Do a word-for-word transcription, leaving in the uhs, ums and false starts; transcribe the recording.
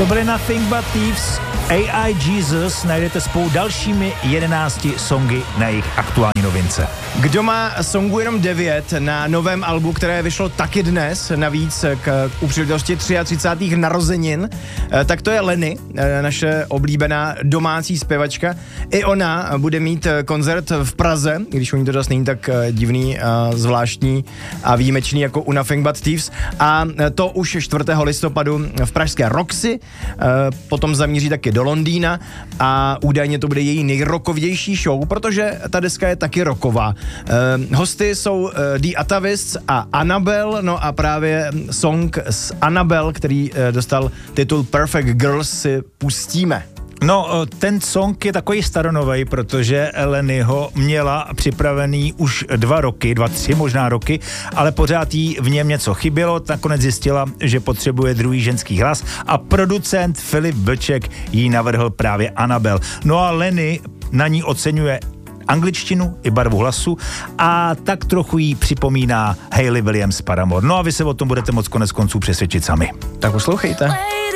To byly Nothing But Thieves, A I Jesus, najdete spolu dalšími jedenácti songy na jejich aktuální novince. Kdo má songu jenom devět na novém albu, které vyšlo taky dnes, navíc k u příležitosti třicátých narozenin, tak to je Lenny, naše oblíbená domácí zpěvačka. I ona bude mít koncert v Praze, když u ní to zase není tak divný, zvláštní a výjimečný jako u Nothing But Thieves. A to už čtvrtého listopadu v pražské Roxy, potom zamíří taky do Londýna a údajně to bude její nejrokovější show, protože ta deska je taky roková. Uh, hosty jsou uh, The Atavists a Annabelle, no a právě song s Annabelle, který uh, dostal titul Perfect Girls, si pustíme. No, ten song je takový staronovej, protože Lenny ho měla připravený už dva roky, dva, tři možná roky, ale pořád jí v něm něco chybělo, nakonec zjistila, že potřebuje druhý ženský hlas a producent Filip Vlček jí navrhl právě Annabelle. No a Lenny na ní oceňuje angličtinu i barvu hlasu a tak trochu jí připomíná Hayley Williams Paramore. No a vy se o tom budete moc konec konců přesvědčit sami. Tak poslouchejte.